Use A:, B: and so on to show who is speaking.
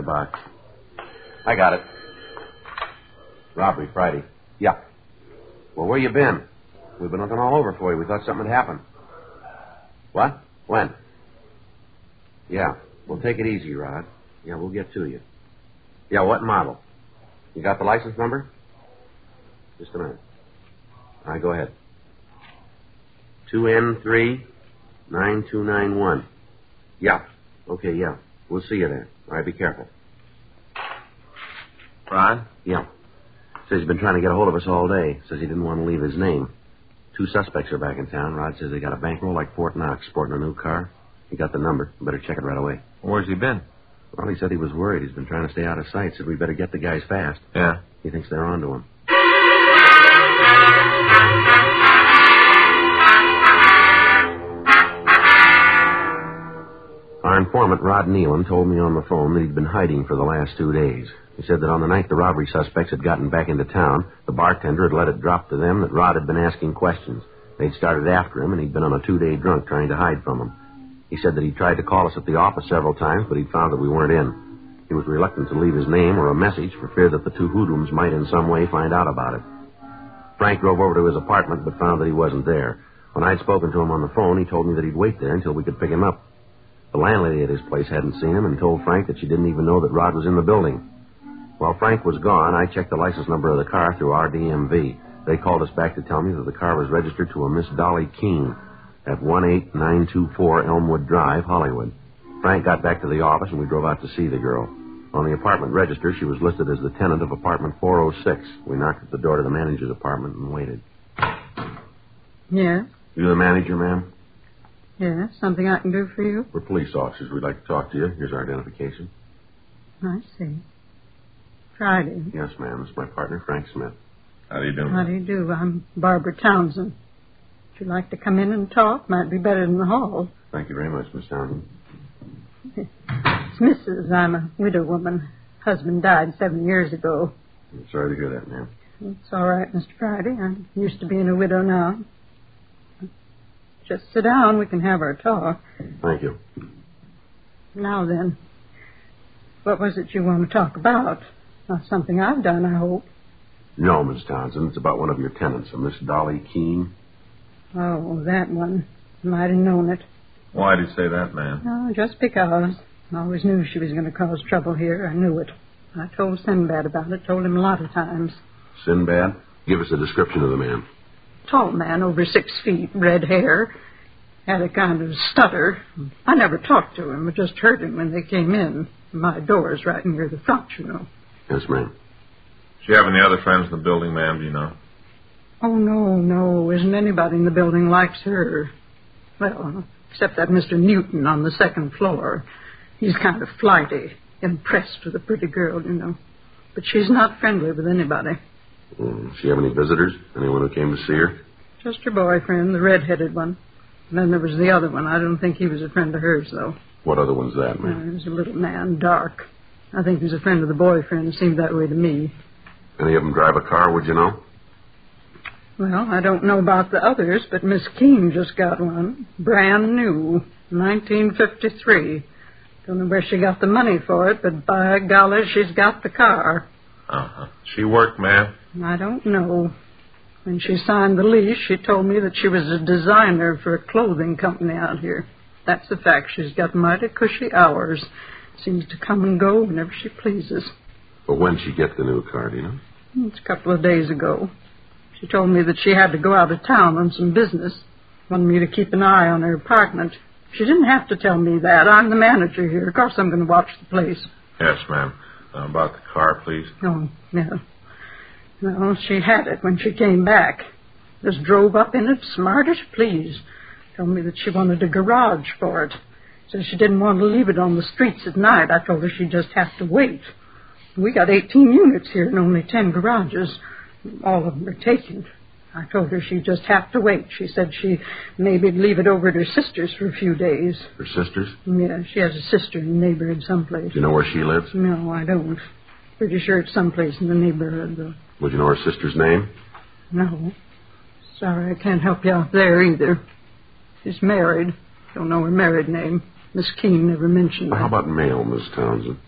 A: box. I got it. Robbery Friday. Yeah. Well, where you been? We've been looking all over for you. We thought something had happened. What? When? Yeah. Well, take it easy, Rod. Yeah, we'll get to you. Yeah, what model? You got the license number? Just a minute. All right, go ahead. 2N3-9291. Yeah. Okay, yeah. We'll see you there. All right, be careful.
B: Ron?
A: Yeah. Says he's been trying to get a hold of us all day. Says he didn't want to leave his name. 2 suspects are back in town. Rod says they got a bankroll like Fort Knox, sporting a new car. He got the number. Better check it right away.
B: Where's he been?
A: Well, he said he was worried. He's been trying to stay out of sight. Said we better get the guys fast.
B: Yeah.
A: He thinks they're onto him. Our informant, Rod Nealon, told me on the phone that he'd been hiding for the last 2 days. He said that on the night the robbery suspects had gotten back into town, the bartender had let it drop to them that Rod had been asking questions. They'd started after him, and he'd been on a 2-day drunk trying to hide from them. He said that he tried to call us at the office several times, but he'd found that we weren't in. He was reluctant to leave his name or a message for fear that the 2 hoodlums might in some way find out about it. Frank drove over to his apartment, but found that he wasn't there. When I'd spoken to him on the phone, he told me that he'd wait there until we could pick him up. The landlady at his place hadn't seen him and told Frank that she didn't even know that Rod was in the building. While Frank was gone, I checked the license number of the car through RDMV. They called us back to tell me that the car was registered to a Miss Dolly Keene at 18924 Elmwood Drive, Hollywood. Frank got back to the office, and we drove out to see the girl. On the apartment register, she was listed as the tenant of apartment 406. We knocked at the door to the manager's apartment and waited.
C: Yes?
A: You the manager, ma'am?
C: Yes, something I can do for you?
A: We're police officers. We'd like to talk to you. Here's our identification.
C: I see. Friday.
A: Yes, ma'am. This is my partner, Frank Smith.
B: How do you do?
C: How do you do? I'm Barbara Townsend. Would you like to come in and talk? Might be better than the hall.
A: Thank you very much, Miss Townsend.
C: It's Mrs. I'm a widow woman. Husband died 7 years ago.
A: I'm sorry to hear that, ma'am.
C: It's all right, Mr. Friday. I'm used to being a widow now. Just sit down. We can have our talk.
A: Thank you.
C: Now then, what was it you want to talk about? Not something I've done, I hope.
A: No, Miss Townsend. It's about one of your tenants, a Miss Dolly Keene.
C: Oh, that one. Might have known it.
B: Why did you say that, ma'am?
C: Oh, just because. I always knew she was going to cause trouble here. I knew it. I told Sinbad about it. Told him a lot of times.
A: Sinbad? Give us a description of the man.
C: Tall man, over 6 feet, red hair. Had a kind of stutter. I never talked to him. I just heard him when they came in. My door's right near the front, you know.
A: Yes, ma'am.
B: Does she have any other friends in the building, ma'am? Do you know?
C: Oh, no. Isn't anybody in the building likes her. Well, except that Mr. Newton on the 2nd floor. He's kind of flighty, impressed with a pretty girl, you know. But she's not friendly with anybody.
A: Does she have any visitors? Anyone who came to see her?
C: Just her boyfriend, the red-headed one. And then there was the other one. I don't think he was a friend of hers, though.
A: What other one's that, ma'am?
C: He was a little man, dark. I think he was a friend of the boyfriend. It seemed that way to me.
A: Any of them drive a car, would you know?
C: Well, I don't know about the others, but Miss Keene just got one. Brand new. 1953. Don't know where she got the money for it, but by golly, she's got the car.
B: Uh-huh. She worked, ma'am?
C: I don't know. When she signed the lease, she told me that she was a designer for a clothing company out here. That's the fact. She's got mighty cushy hours. Seems to come and go whenever she pleases.
A: But when she get the new car, do you know?
C: It's a couple of days ago. She told me that she had to go out of town on some business. Wanted me to keep an eye on her apartment. She didn't have to tell me that. I'm the manager here. Of course I'm going to watch the place.
B: Yes, ma'am. About the car, please.
C: Oh, yeah. No, she had it when she came back. Just drove up in it, smart as you please. Told me that she wanted a garage for it. Said she didn't want to leave it on the streets at night. I told her she'd just have to wait. We got 18 units here and only 10 garages. All of them are taken. I told her she'd just have to wait. She said she maybe leave it over to her sisters for a few days.
A: Her sisters?
C: Yeah, she has a sister in the neighborhood someplace.
A: Do you know where she lives?
C: No, I don't. Pretty sure it's someplace in the neighborhood, though.
A: Would you know her sister's name?
C: No. Sorry, I can't help you out there either. She's married. Don't know her married name. Miss Keene never mentioned
A: Well, how
C: that.
A: about mail, Miss Townsend?